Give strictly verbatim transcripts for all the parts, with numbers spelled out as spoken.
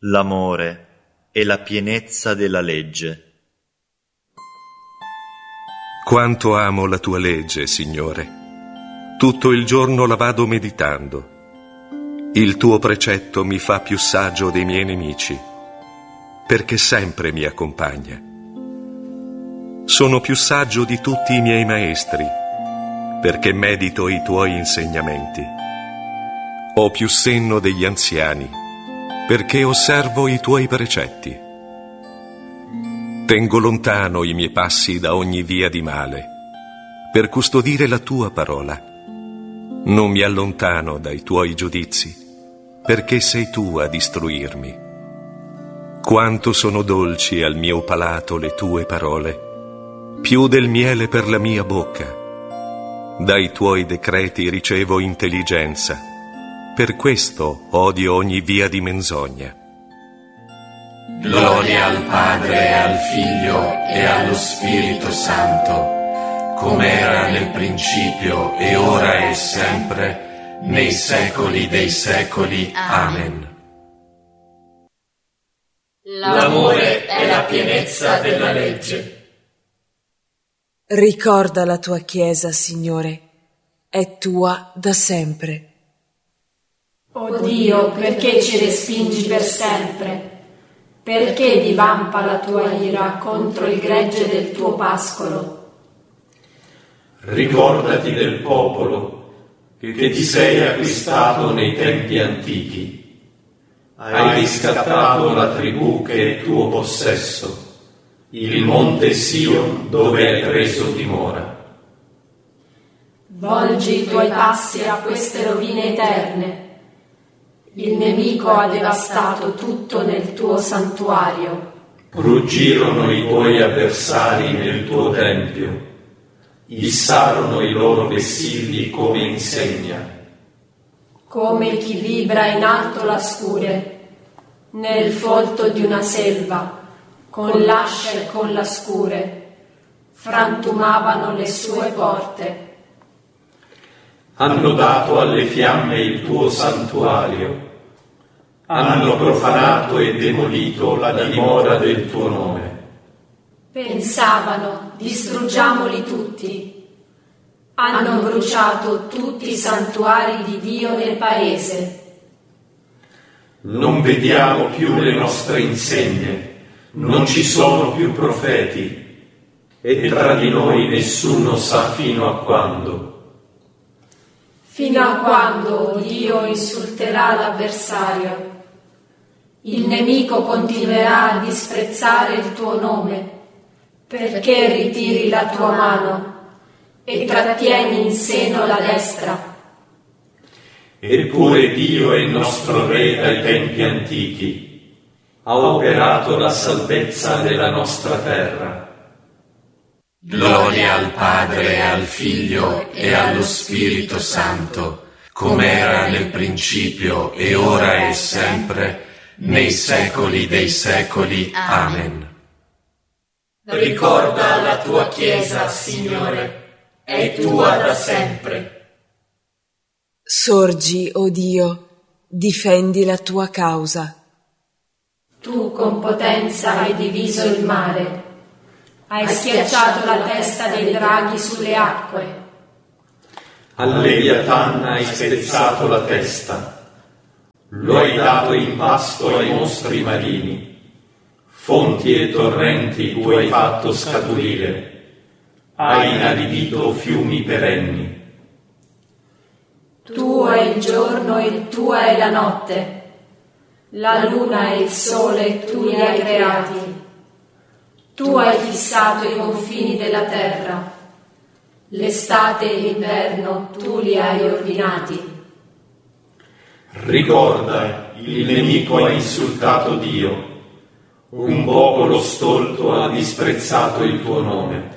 l'amore e la pienezza della legge. Quanto amo la tua legge, Signore. Tutto il giorno la vado meditando. Il tuo precetto mi fa più saggio dei miei nemici, perché sempre mi accompagna. Sono più saggio di tutti i miei maestri, perché medito i tuoi insegnamenti. Ho più senno degli anziani, perché osservo i tuoi precetti. Tengo lontano i miei passi da ogni via di male, per custodire la tua parola. Non mi allontano dai tuoi giudizi, perché sei tu a istruirmi. Quanto sono dolci al mio palato le tue parole, più del miele per la mia bocca. Dai tuoi decreti ricevo intelligenza, per questo odio ogni via di menzogna. Gloria al Padre, e al Figlio e allo Spirito Santo, come era nel principio e ora e sempre, nei secoli dei secoli. Amen. L'amore è la pienezza della legge. Ricorda la tua Chiesa, Signore, è tua da sempre. O Dio, perché ci respingi per sempre? Perché divampa la tua ira contro il gregge del tuo pascolo? Ricordati del popolo che ti sei acquistato nei tempi antichi. Hai riscattato la tribù che è tuo possesso, il monte Sion dove hai preso dimora. Volgi i tuoi passi a queste rovine eterne. Il nemico ha devastato tutto nel tuo santuario. Ruggirono i tuoi avversari nel tuo tempio, issarono i loro vessilli come insegna. Come chi vibra in alto la scure, nel folto di una selva, con l'ascia e con la scure, frantumavano le sue porte. Hanno dato alle fiamme il tuo santuario, hanno profanato e demolito la dimora del tuo nome. Pensavano, distruggiamoli tutti. Hanno bruciato tutti i santuari di Dio nel paese. Non vediamo più le nostre insegne, non ci sono più profeti, e tra di noi nessuno sa fino a quando. Fino a quando Dio insulterà l'avversario. Il nemico continuerà a disprezzare il tuo nome, perché ritiri la tua mano e trattieni in seno la destra. Eppure Dio è il nostro Re dai tempi antichi, ha operato la salvezza della nostra terra. Gloria al Padre, e al Figlio e allo Spirito Santo, come era nel principio e ora e sempre, nei secoli dei secoli. Amen. Ricorda la tua Chiesa, Signore, è tua da sempre. Sorgi, o Dio, difendi la tua causa. Tu con potenza hai diviso il mare, hai schiacciato la testa dei draghi sulle acque. Al Leviatan hai spezzato la testa, lo hai dato in pasto ai mostri marini, fonti e torrenti tu hai fatto scaturire, hai inaridito fiumi perenni. Tuo è il giorno e tua è la notte, la luna e il sole tu li hai creati. Tu hai fissato i confini della terra, l'estate e l'inverno tu li hai ordinati. Ricorda, il nemico ha insultato Dio, un popolo stolto ha disprezzato il tuo nome.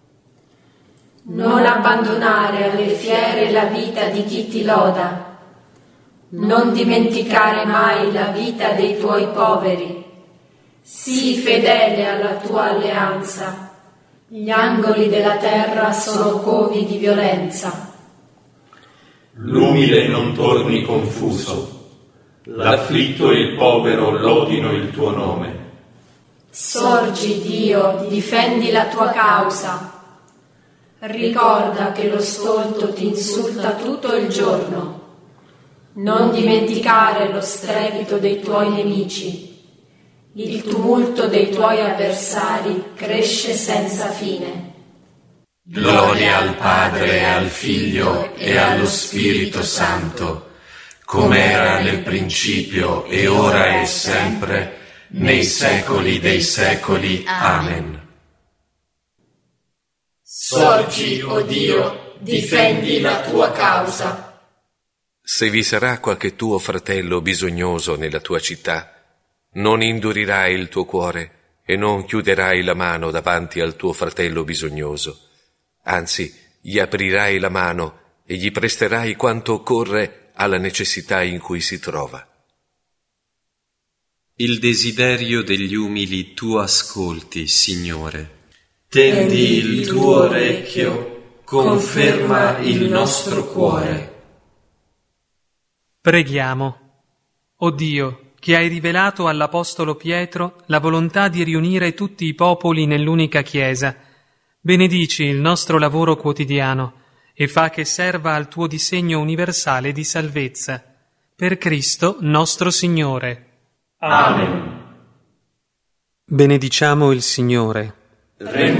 Non abbandonare alle fiere la vita di chi ti loda, non dimenticare mai la vita dei tuoi poveri. Sii fedele alla tua alleanza. Gli angoli della terra sono covi di violenza. L'umile non torni confuso, L'afflitto e il povero lodino il tuo nome. Sorgi, Dio, difendi la tua causa. Ricorda che lo stolto ti insulta tutto il giorno. Non dimenticare lo strepito dei tuoi nemici. Il tumulto dei tuoi avversari cresce senza fine. Gloria al Padre, al Figlio e allo Spirito Santo, come era nel principio e ora e sempre, nei secoli dei secoli. Amen. Sorgi, o Dio, difendi la tua causa. Se vi sarà qualche tuo fratello bisognoso nella tua città, non indurirai il tuo cuore e non chiuderai la mano davanti al tuo fratello bisognoso. Anzi, gli aprirai la mano e gli presterai quanto occorre alla necessità in cui si trova. Il desiderio degli umili tu ascolti, Signore. Tendi il tuo orecchio, conferma il nostro cuore. Preghiamo. O Dio, che hai rivelato all'Apostolo Pietro la volontà di riunire tutti i popoli nell'unica Chiesa, benedici il nostro lavoro quotidiano e fa che serva al tuo disegno universale di salvezza. Per Cristo nostro Signore. Amen. Benediciamo il Signore.